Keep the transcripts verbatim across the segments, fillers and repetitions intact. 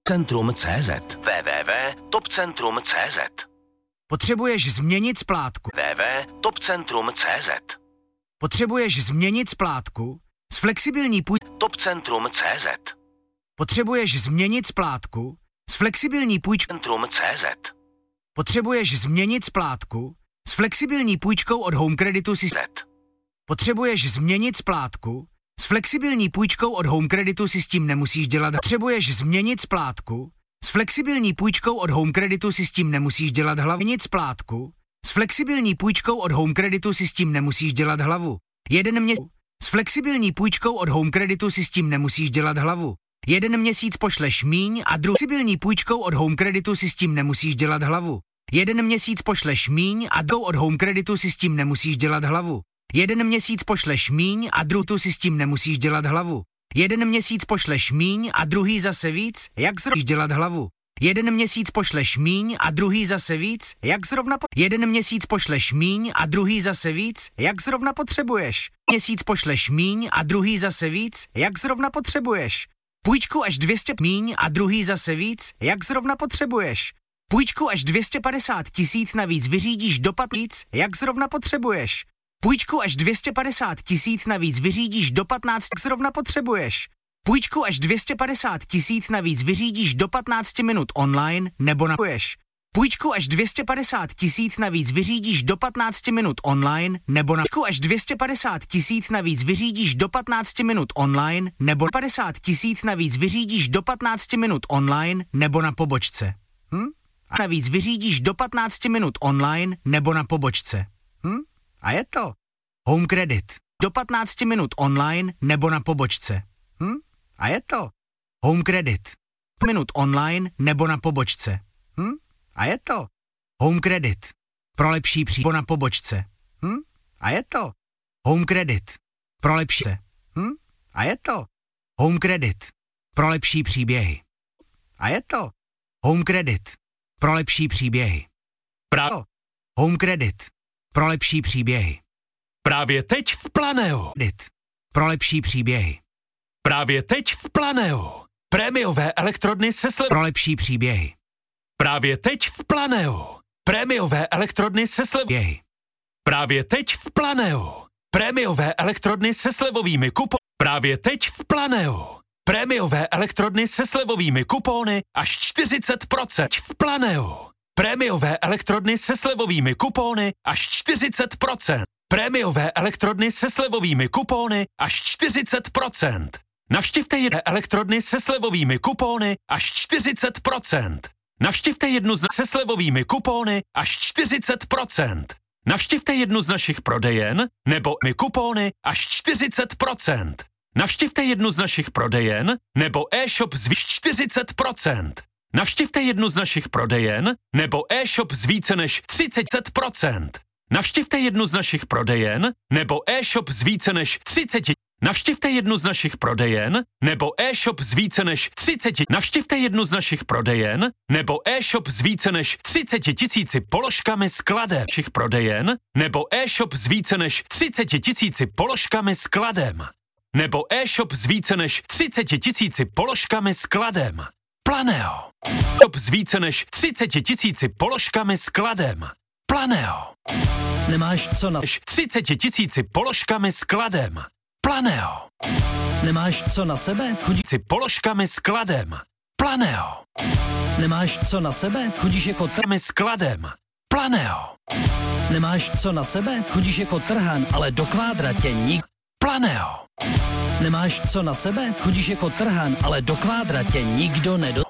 Centrum tečka cé zet w w w tečka topcentrum tečka cé zet. Potřebuješ změnit splátku. w w w tečka topcentrum tečka cé zet. Potřebuješ změnit splátku s flexibilní půj... Topcentrum tečka cé zet. Potřebuješ změnit splátku s flexibilní půjčkou. Centrum tečka cé zet. Potřebuješ změnit splátku s flexibilní půjčkou od Home Creditu System. Potřebuješ změnit splátku s flexibilní půjčkou od Home Creditu si s tím nemusíš dělat. Potřebuješ změnit splátku s flexibilní půjčkou od Home Creditu si s tím nemusíš dělat hlavu. Změnit splátku s flexibilní půjčkou od Home Creditu si s tím nemusíš dělat hlavu. Jeden měsíc s flexibilní půjčkou od Home Creditu si s tím nemusíš dělat hlavu. Jeden měsíc pošleš míň a druhý flexibilní půjčkou od Home Creditu si s tím nemusíš dělat hlavu. Jeden měsíc pošleš míň a druhou od Home Creditu si s tím nemusíš dělat hlavu. Jeden měsíc pošleš míň a druhou si s tím nemusíš dělat hlavu. Jeden měsíc pošleš míň a druhý zase víc, jak zrovna dělat hlavu. Jeden měsíc pošleš míň a druhý zase víc, jak zrovna po... Jeden měsíc pošleš míň a druhý zase víc, jak zrovna potřebuješ. Měsíc pošleš míň a druhý zase víc, jak zrovna potřebuješ. Půjčku až dvě stě míň a druhý zase víc, jak zrovna potřebuješ. Půjčku až dvě stě padesát tisíc navíc vyřídíš do patnáct, jak zrovna potřebuješ. Půjčku až dvě stě padesát tisíc navíc vyřídíš do patnáct, jak zrovna potřebuješ. Půjčku až dvě stě padesát tisíc navíc vyřídíš do patnáct minut online nebo napoješ. Půjčku až dvě stě padesát tisíc navíc vyřídíš do patnáct minut online nebo na půjčku až dvě stě padesát tisíc navíc vyřídíš do patnáct minut online nebo padesát tisíc navíc vyřídíš do patnáct minut online nebo na pobočce. Hm? A navíc vyřídíš do patnáct minut online nebo na pobočce. Hm? A je to Home Credit. Do patnáct minut online nebo na pobočce. Hm? A je to Home Credit. Minut online nebo na pobočce. Hm? A je to Home Credit. Pro lepší příběh na pobočce. Hm? A je to Home Credit. Pro lepší. Hm? A je to Home Credit. Pro lepší příběhy. A je to Home Credit. Pro lepší příběhy. Pra... Home Credit. Pro lepší příběhy. Právě teď v Planeo. Credit. Pro lepší příběhy. Právě teď v Planeo. Prémiové elektrodny se slev... Pro lepší příběhy. Právě teď v Planeo. Prémiové elektrodny se slev... Příběhy. Právě teď v Planeo. Prémiové elektrodny se slevovými kupony. Právě teď v Planeo. Prémiové elektrodny se slevovými kupony až čtyřicet procent v Planeo. Prémiové elektrodny se slevovými kupony až čtyřicet procent. Prémiové elektrodny se slevovými kupony až čtyřicet procent. Navštivte jedné elektrodny se slevovými kupony až čtyřicet procent. Navštivte jednu z se slevovými kupony až čtyřicet procent. Navštivte jednu z našich prodejen nebo my kupony až čtyřicet procent. Navštivte jednu z našich prodejen nebo e-shop z výš čtyřicet procent. Navštivte jednu z našich prodejen nebo e-shop z více než třicet procent. Navštivte jednu z našich prodejen nebo e-shop z více než třicet. Navštivte jednu z našich prodejen nebo e-shop z více než třicet. Navštivte jednu z našich prodejen nebo e-shop z více než třicet tisíci položkami skladem. Našich prodejen nebo e-shop z více než třicet tisíci položkami skladem. Nebo e-shop z více než třicet tisíci položkami skladem. Planeo. E-shop z více než třicet tisíci položkami skladem. Planeo. Nemáš co na... třicet tisíci položkami skladem. Planeo. Nemáš co na sebe? Chodí... Si položkami skladem. Planeo. Nemáš co na sebe? Chodíš jako trmi skladem. Planeo. Nemáš co na sebe? Chodíš jako trhan, ale do kvádra tě nik... Planeo. Nemáš co na sebe? Chodíš jako trhan, ale do kvádra tě nikdo nedo...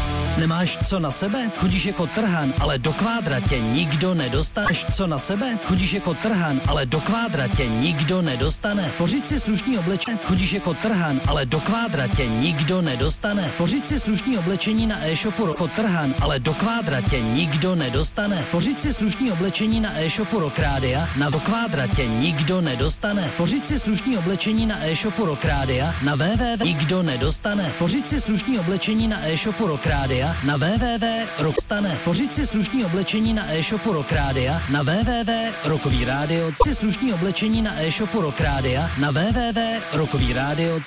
Nemáš co na sebe? Chodíš jako trhan, ale do kvádra tě nikdo nedostane. Nemáš co na sebe? Chodíš jako trhan, ale do kvádra tě nikdo nedostane. Pořiď si slušný oblečení. Chodíš jako trhan, ale do kvádra tě nikdo nedostane. Pořiď si slušný oblečení na e-shopu jako trhan, ale do kvádra tě nikdo nedostane. Pořiď si slušný oblečení na e-shopu Rockrádia, na do kvádra tě nikdo nedostane. Pořiď si slušný oblečení na e-shopu Rockrádia, na www nikdo nedostane. Pořiď si slušný oblečení na e-shopu Rockrádia, na www rockstane. Pořiď si slušný oblečení na e-shopu Rockrádia, na www Rockový rádio. Si slušný oblečení na e-shopu Rockrádia, na www Rockový rádio.